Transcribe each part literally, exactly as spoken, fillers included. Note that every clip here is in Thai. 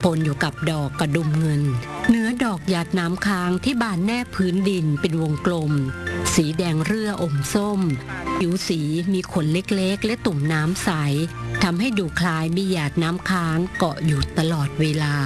ปนอยู่กับดอกกระดุมเงินเนื้อดอกหยาดน้ำค้างที่บานแนบพื้นดินเป็นวงกลมสีแดงเรื่ออมส้มผิวสีมีขนเล็กๆและตุ่มน้ำใสทำให้ดูคล้ายมีหยาดน้ำค้างเกาะอยู่ตลอดเวลา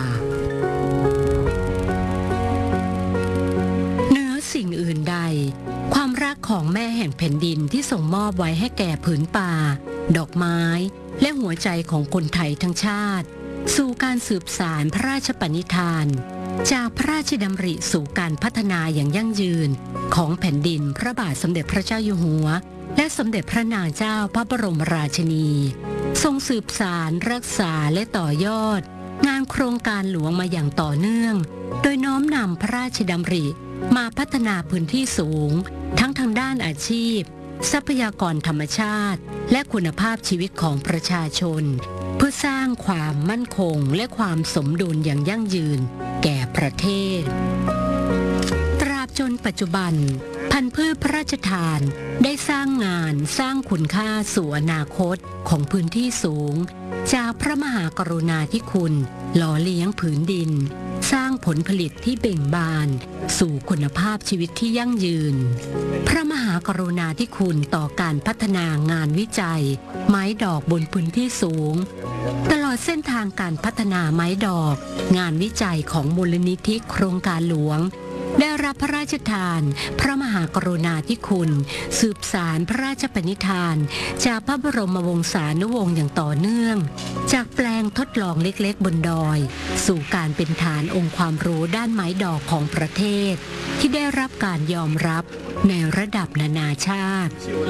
เหนือสิ่งอื่นใดความรักของแม่แห่งแผ่นดินที่ส่งมอบไว้ให้แก่ผืนป่าดอกไม้และหัวใจของคนไทยทั้งชาติสู่การสืบสานพระราชปณิธานจากพระราชดำริสู่การพัฒนาอย่างยั่งยืนของแผ่นดินพระบาทสมเด็จพระเจ้าอยู่หัวและสมเด็จพระนางเจ้าพระบรมราชินีทรงสืบสานรักษาและต่อยอดงานโครงการหลวงมาอย่างต่อเนื่องโดยน้อมนำพระราชดำริมาพัฒนาพื้นที่สูงทั้งทางด้านอาชีพทรัพยากรธรรมชาติและคุณภาพชีวิตของประชาชนเพื่อสร้างความมั่นคงและความสมดุลอย่างยั่งยืนแก่ประเทศตราบจนปัจจุบันพันธุ์พืชพระราชทานได้สร้างงานสร้างคุณค่าสู่อนาคตของพื้นที่สูงจากพระมหากรุณาธิคุณหล่อเลี้ยงผืนดินสร้างผลผลิตที่เบ่งบานสู่คุณภาพชีวิตที่ยั่งยืนพระมหากรุณาธิคุณต่อการพัฒนางานวิจัยไม้ดอกบนพื้นที่สูงตลอดเส้นทางการพัฒนาไม้ดอกงานวิจัยของมูลนิธิโครงการหลวงได้รับพระราชทานพระมหากรุณาธิคุณสืบสารพระราชปณิธานจากพระบรมวงศานุวงศ์อย่างต่อเนื่องจากแปลงทดลองเล็กๆบนดอยสู่การเป็นฐานองค์ความรู้ด้านไม้ดอกของประเทศที่ได้รับการยอมรับในระดับนานาชาติ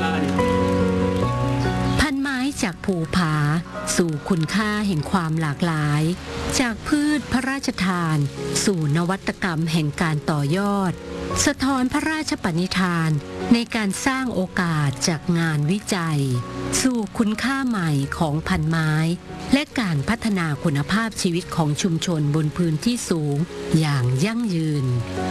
พันไม้จากภูผาสู่คุณค่าแห่งความหลากหลายจากพืชพระราชทานสู่นวัตกรรมแห่งการต่อยอดสะท้อนพระราชปณิธานในการสร้างโอกาสจากงานวิจัยสู่คุณค่าใหม่ของพันไม้และการพัฒนาคุณภาพชีวิตของชุมชนบนพื้นที่สูงอย่างยั่งยืน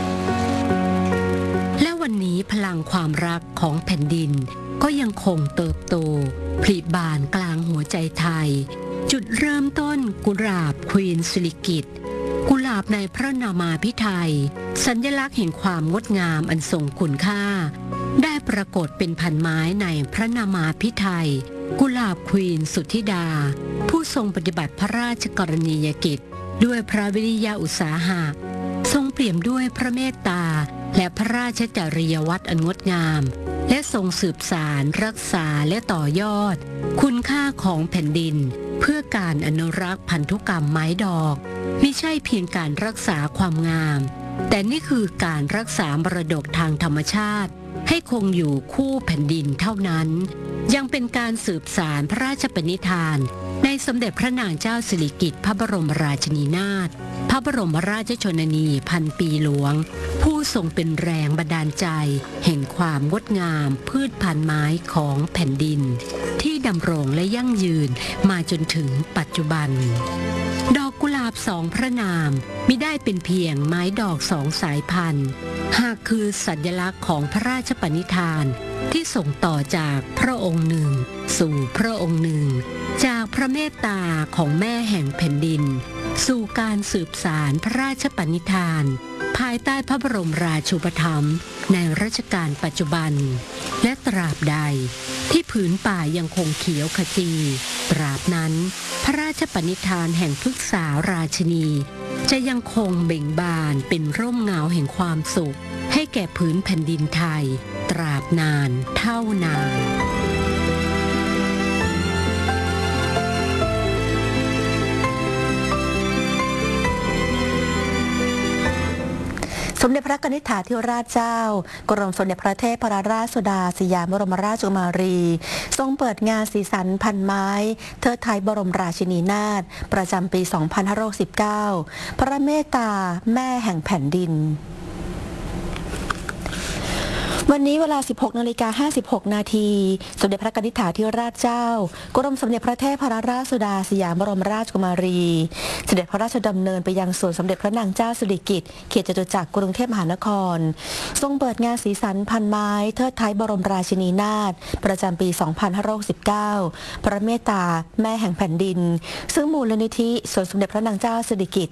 และวันนี้พลังความรักของแผ่นดินก็ยังคงเติบโตผลิบานกลางหัวใจไทยจุดเริ่มต้นกุหลาบควีนสิริกิติ์กุหลาบในพระนามาภิไธยสัญลักษณ์แห่งความงดงามอันทรงคุณค่าได้ปรากฏเป็นพันไม้ในพระนามาภิไธยกุหลาบควีนสุทธิดาผู้ทรงปฏิบัติพระราชกรณียกิจด้วยพระวิริยะอุตสาหะทรงเปี่ยมด้วยพระเมตตาและพระราชจริยวัตรอันงดงามและทรงสืบสารรักษาและต่อยอดคุณค่าของแผ่นดินเพื่อการอนุรักษ์พันธุกรรมไม้ดอกไม่ใช่เพียงการรักษาความงามแต่นี่คือการรักษามรดกทางธรรมชาติให้คงอยู่คู่แผ่นดินเท่านั้นยังเป็นการสืบสารพระราชปณิธานในสมเด็จพระนางเจ้าสิริกิติ์พระบรมราชินีนาถพระบรมราชชนนีพันปีหลวงผู้ทรงเป็นแรงบันดาลใจแห่งความงดงามพืชพันธุ์ไม้ของแผ่นดินที่ดำรงและยั่งยืนมาจนถึงปัจจุบันดอกกุหลาบสองพระนามมิได้เป็นเพียงไม้ดอกสองสายพันธุ์หากคือสัญลักษณ์ของพระราชปณิธานที่ส่งต่อจากพระองค์หนึ่งสู่พระองค์หนึ่งจากพระเมตตาของแม่แห่งแผ่นดินสู่การสืบสานพระราชปณิธานภายใต้พระบรมราชูปถัมภ์ในรัชกาลปัจจุบันและตราบใดที่ผืนป่ายังคงเขียวขจีตราบนั้นพระราชปณิธานแห่งพฤกษาราชินีจะยังคงเบ่งบานเป็นร่มเงาแห่งความสุขให้แก่ผืนแผ่นดินไทยตราบนานเท่านานสมเด็จพระนิธิถาธิราชเจ้ากรมสมเด็จพระเทพรัตนราชสุดาสยามบรมราชกุมารีทรงเปิดงานสีสันพันไม้เทิดไทยบรมราชินีนาถประจำปี สองพันห้าร้อยสิบเก้า พระเมตตาแม่แห่งแผ่นดินวันนี้เวลา สิบหกนาฬิกาห้าสิบหกนาทีสมเด็จพระนิธิถาธิราชเจ้ากรมสมเด็จพระเทพรัตนราชสุดาสยามบรมราชกุมารีเสด็จพระราชดำเนินไปยังสวนสมเด็จพระนางเจ้าสิริกิติ์เขตจตุจักรกรุงเทพมหานครทรงเปิดงานสีสันพันไม้เทิดไทยบรมราชินีนาถประจำปี สองพันห้าร้อยสิบเก้า พระเมตตาแม่แห่งแผ่นดินซึ่งมูลนิธิสวนสมเด็จพระนางเจ้าสิริกิติ์